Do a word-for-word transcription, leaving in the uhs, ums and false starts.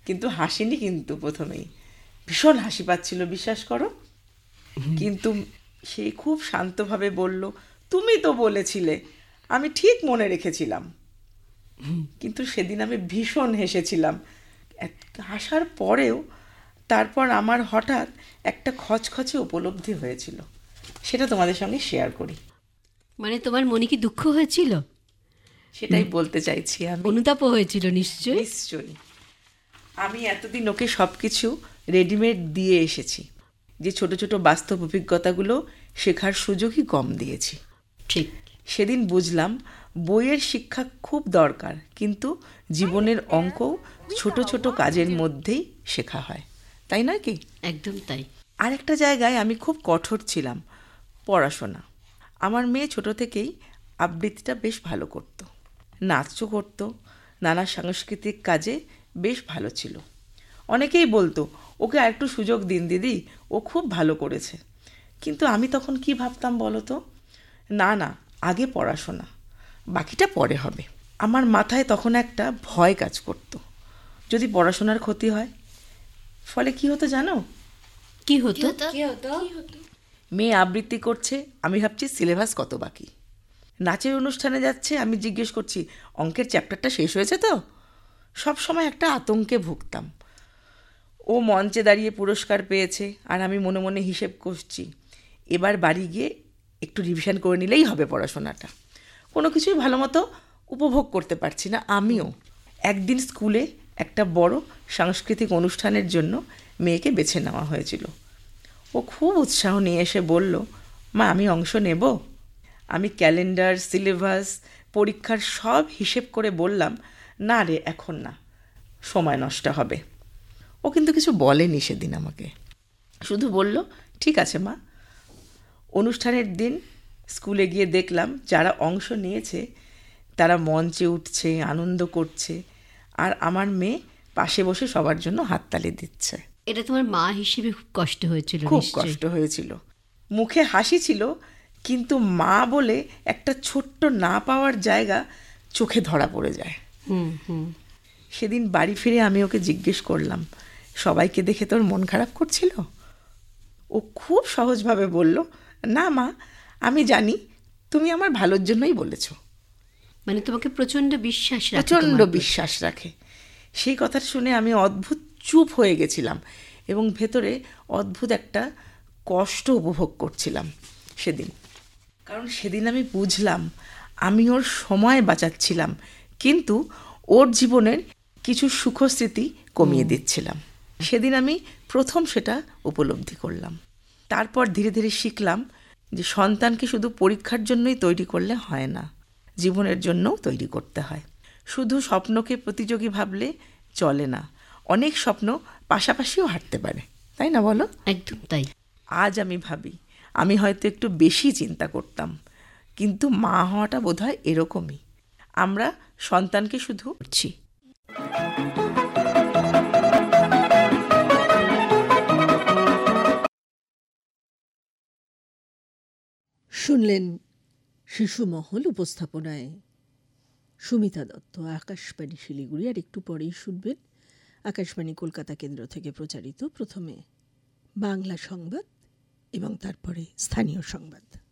কিন্তু হাসিনি, কিন্তু প্রথমেই ভীষণ হাসি পাচ্ছিল, বিশ্বাস করো। কিন্তু সে খুব শান্তভাবে বলল, তুমি তো বলেছিলে। আমি ঠিক মনে রেখেছিলাম। কিন্তু সেদিন আমি ভীষণ হেসেছিলাম। হাসার পরেও তারপর আমার হঠাৎ একটা খচখচে উপলব্ধি হয়েছিল, সেটা তোমাদের সঙ্গে শেয়ার করি। মানে তোমার মনে কি দুঃখ হয়েছিল? সেটাই বলতে চাইছি আমি। অনুতাপও হয়েছিল নিশ্চয়ই। নিশ্চয়ই। আমি এতদিন ওকে সব কিছু রেডিমেড দিয়ে এসেছি, যে ছোট ছোট বাস্তব অভিজ্ঞতাগুলো শেখার সুযোগই কম দিয়েছি। ঠিক। সেদিন বুঝলাম বইয়ের শিক্ষা খুব দরকার, কিন্তু জীবনের অঙ্কও ছোট ছোট কাজের মধ্যেই শেখা হয়, তাই নয় কি? একদম তাই। আরেকটা জায়গায় আমি খুব কঠোর ছিলাম, পড়াশোনা। আমার মেয়ে ছোট থেকেই আবৃত্তিটা বেশ ভালো করত, নাচও করত, নানা সাংস্কৃতিক কাজে বেশ ভালো ছিল। অনেকেই বলতো, ওকে আর একটু সুযোগ দিন দিদি, ও খুব ভালো করেছে। কিন্তু আমি তখন কি ভাবতাম বলো তো? না না, আগে পড়াশোনা, বাকিটা পরে হবে। আমার মাথায় তখন একটা ভয় কাজ করত, যদি পড়াশোনার ক্ষতি হয়। ফলে কি হতো জানো? কি হতো? মেয়ে আবৃত্তি করছে, আমি ভাবছি সিলেবাস কত বাকি। নাচের অনুষ্ঠানে যাচ্ছে, আমি জিজ্ঞেস করছি, অঙ্কের চ্যাপ্টারটা শেষ হয়েছে তো? সব সময় একটা আতঙ্কে ভুগতাম। ও মঞ্চে দাঁড়িয়ে পুরস্কার পেয়েছে, আর আমি মনে মনে হিসেব করছি, এবার বাড়ি গিয়ে একটু রিভিশন করে নিলেই হবে পড়াশোনাটা। কোনো কিছুই ভালো মতো উপভোগ করতে পারছি না আমিও। একদিন স্কুলে একটা বড় সাংস্কৃতিক অনুষ্ঠানের জন্য মেয়েকে বেছে নেওয়া হয়েছিল। ও খুব উৎসাহ নিয়ে এসে বলল, মা আমি অংশ নেব? আমি ক্যালেন্ডার, সিলেবাস, পরীক্ষার সব হিসেব করে বললাম, না রে, এখন না, সময় নষ্ট হবে। ও কিন্তু কিছু বলেনি সেদিন আমাকে, শুধু বলল, ঠিক আছে মা। অনুষ্ঠানের দিন স্কুলে গিয়ে দেখলাম যারা অংশ নিয়েছে তারা মঞ্চে উঠছে, আনন্দ করছে, আর আমার মেয়ে পাশে বসে সবার জন্য হাততালি দিচ্ছে। এটা তোমার মা হিসেবে খুব কষ্ট হয়েছিল? খুব কষ্ট হয়েছিল। মুখে হাসি ছিল, কিন্তু মা বলে একটা ছোট্ট না পাওয়ার জায়গা চোখে ধরা পড়ে যায়। হুম হুম। সেদিন বাড়ি ফিরে আমি ওকে জিজ্ঞেস করলাম, সবাইকে দেখে তোর মন খারাপ করছিল? ও খুব সহজভাবে বলল, না মা, আমি জানি তুমি আমার ভালোর জন্যই বলেছ। মানে তোমাকে প্রচণ্ড বিশ্বাস রাখে। প্রচণ্ড বিশ্বাস রাখে। সেই কথা শুনে আমি অদ্ভুত চুপ হয়ে গেছিলাম এবং ভেতরে অদ্ভুত একটা কষ্ট উপভোগ করছিলাম সেদিন। কারণ সেদিন আমি বুঝলাম আমি ওর সময় বাঁচাচ্ছিলাম, কিন্তু ওর জীবনের কিছু সুখস্মৃতি কমিয়ে দিচ্ছিলাম। সেদিন আমি প্রথম সেটা উপলব্ধি করলাম। তারপর ধীরে ধীরে শিখলাম যে সন্তানকে শুধু পরীক্ষার জন্যই তৈরি করলে হয় না, জীবনের জন্যও তৈরি করতে হয়। শুধু স্বপ্নকে প্রতিযোগী ভাবলে চলে না, অনেক স্বপ্ন পাশাপাশিও হাঁটতে পারে, তাই না বলো? একদম তাই। আজ আমি ভাবি আমি হয়তো একটু বেশি চিন্তা করতাম, কিন্তু মা হওয়াটা বোধহয় এরকমই। আমরা সন্তানকে শুধু করছি। শুনলেন শিশুমহল, উপস্থাপনায় সুমিতা দত্ত, আকাশবাণী শিলিগুড়ি। আর একটু পরেই শুনবেন আকাশবাণী কলকাতা কেন্দ্র থেকে প্রচারিত প্রথমে বাংলা সংবাদ এবং তারপরে স্থানীয় সংবাদ।